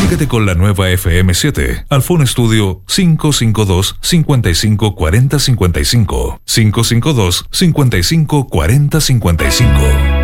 Comunícate con la nueva FM7 al Phone Studio 552-554055. 552-554055.